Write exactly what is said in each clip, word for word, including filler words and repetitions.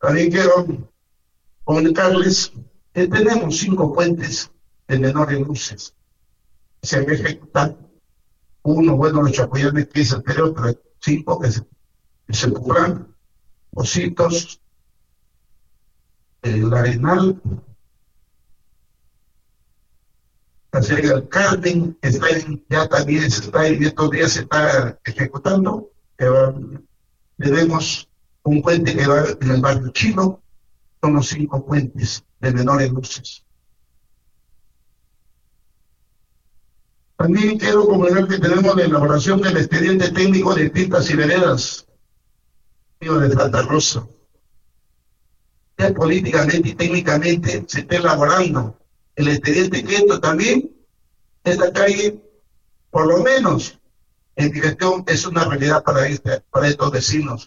También quiero comunicarles que tenemos cinco puentes de menores luces. Se han ejecutado uno, bueno, los Chapoyanes que es anterior, pero cinco que se, que se cubran, Ositos, el Arenal, la Ciega del Carmen, que está en, ya también se está en estos días se está ejecutando. Que va, tenemos un puente que va en el barrio Chino, son los cinco puentes de menores luces. También quiero comunicar que tenemos la elaboración del expediente técnico de pistas y veredas de Santa Rosa. Ya políticamente y técnicamente se está elaborando el expediente que esto también, esta calle, por lo menos en mi gestión, es una realidad para, este, para estos vecinos.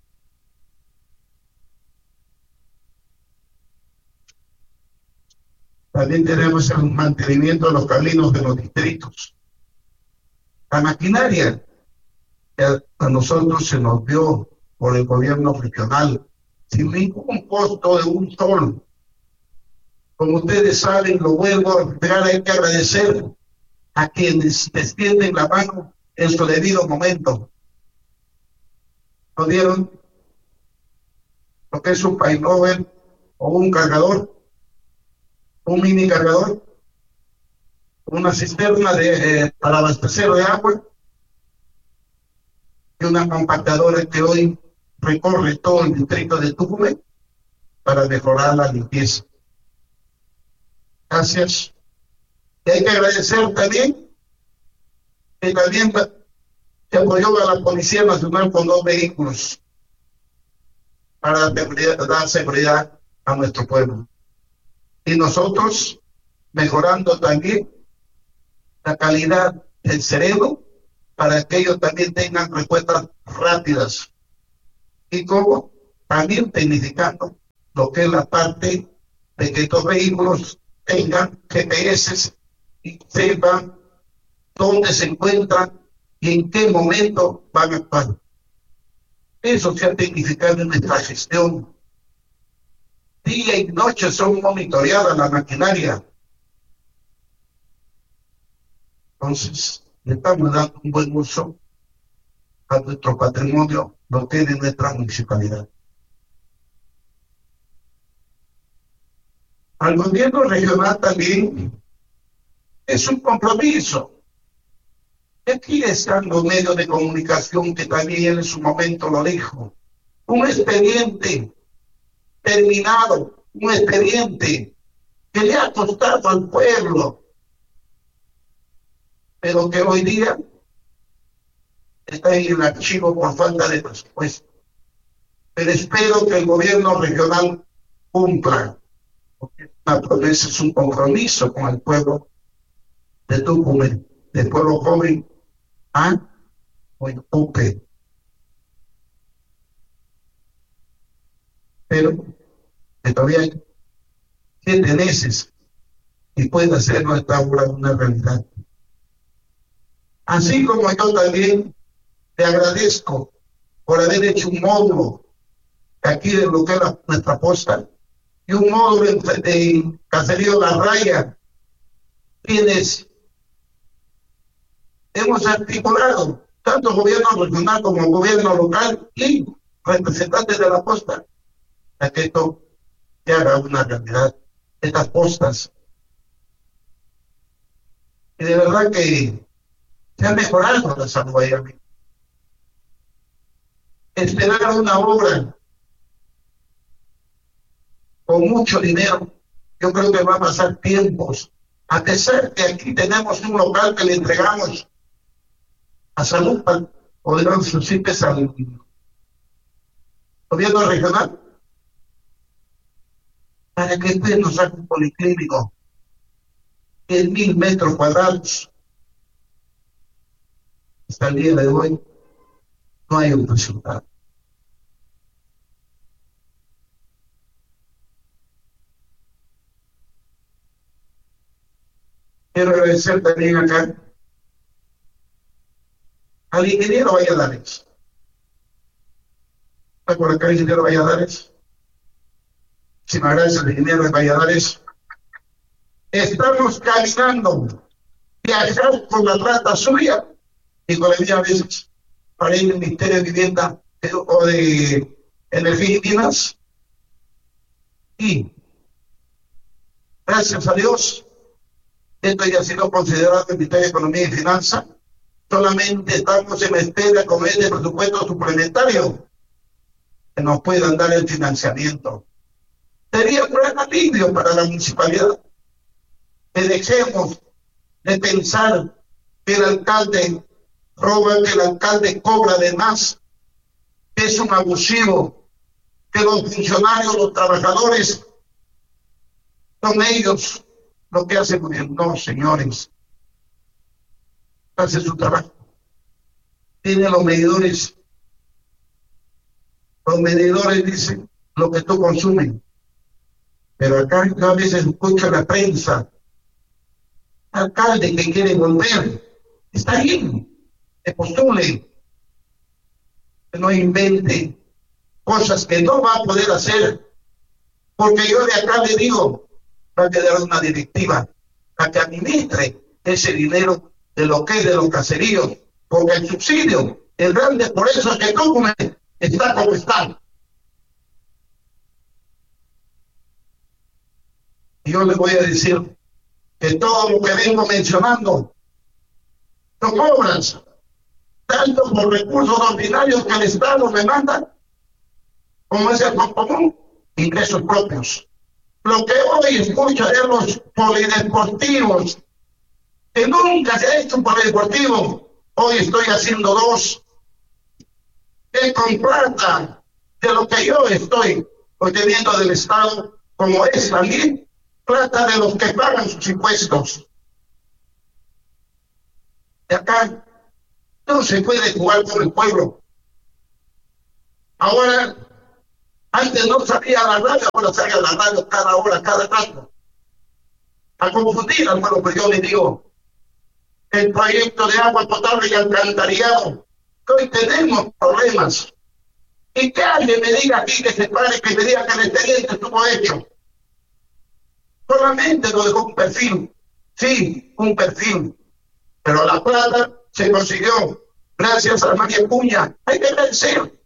También tenemos el mantenimiento de los caminos de los distritos. La maquinaria que a nosotros se nos dio por el gobierno regional, sin ningún costo de un sol. Como ustedes saben, lo vuelvo a reiterar, hay que agradecer a quienes extienden la mano en su debido momento. Nos dieron lo que es un pailover o un cargador, un mini cargador, una cisterna de, eh, para abastecer de agua y una compactadora que hoy recorre todo el distrito de Tucumán para mejorar la limpieza. Gracias. Y hay que agradecer también que también se apoyó a la Policía Nacional con dos vehículos para dar seguridad a nuestro pueblo. Y nosotros mejorando también la calidad del cerebro para que ellos también tengan respuestas rápidas. Y como también tecnificando lo que es la parte de que estos vehículos tengan G P S y sepan dónde se encuentran y en qué momento van a actuar. Eso se ha tecnificado en nuestra gestión. Día y noche son monitoreadas la maquinaria. Entonces, le estamos dando un buen uso a nuestro patrimonio, lo que es de nuestra municipalidad. Al gobierno regional también es un compromiso. Aquí están los medios de comunicación que también en su momento lo dijo. Un expediente terminado, un expediente que le ha costado al pueblo, pero que hoy día está en el archivo por falta de presupuesto. Pero espero que el gobierno regional cumpla, porque una promesa es un compromiso con el pueblo de Tucumán, del pueblo joven a Oiapoque. Pero que todavía hay siete meses y puede hacer nuestra obra una realidad. Así como yo también te agradezco por haber hecho un módulo aquí de lo que era nuestra posta y un módulo de, de Caserío La Raya, quienes hemos articulado tanto gobierno regional como gobierno local y representantes de la posta, para que esto se haga una realidad, estas postas. Y de verdad que se ha mejorado la salud allá. Esperar una obra con mucho dinero, yo creo que va a pasar tiempos, a pesar que aquí tenemos un local que le entregamos a salud, o de los subsidios al gobierno regional, para que después nos haga un policlínico de mil metros cuadrados. Hasta el día de hoy no hay un resultado. Quiero agradecer también acá al ingeniero Valladares. ¿Está por acá el ingeniero Valladares? Muchísimas gracias, ingeniero de Valladares. Estamos caminando, viajar con la plata suya y con la mía a veces para ir al Ministerio de Vivienda o de Energía y Minas. Y gracias a Dios, esto ya ha sido considerado el Ministerio de Economía y Finanzas. Solamente estamos en espera con este presupuesto suplementario que nos puedan dar el financiamiento. Sería un gran alivio para la municipalidad que dejemos de pensar que el alcalde roba, que el alcalde cobra de más, que es un abusivo, que los funcionarios, los trabajadores, son ellos los que hacen muy bien. No, señores, hace su trabajo. Tiene los medidores. Los medidores dicen lo que tú consumes. Pero acá yo a veces escucho en la prensa, alcalde que quiere volver, está bien, que postule, que no invente cosas que no va a poder hacer, porque yo de acá le digo, va a quedar una directiva para que administre ese dinero de lo que es de los caseríos, porque el subsidio es grande, por eso es que Tucumán está como está. Y yo le voy a decir que todo lo que vengo mencionando son obras, tanto por recursos ordinarios que el Estado me manda, como es el común, ingresos propios. Lo que hoy escucho de los polideportivos, que nunca se ha hecho un polideportivo, hoy estoy haciendo dos, que con plata de lo que yo estoy obteniendo del Estado, como es también plata de los que pagan sus impuestos. De acá no se puede jugar con el pueblo. Ahora, antes no salía a la radio, ahora sale a la radio cada hora, cada rato. A confundir al pueblo, pero yo le digo, el proyecto de agua potable y alcantarillado, que hoy tenemos problemas. Y que alguien me diga aquí que se pare, que me diga que el expediente estuvo hecho. Solamente lo dejó un perfil, sí, un perfil, pero la plata se consiguió gracias a María Puña. Hay que vencer,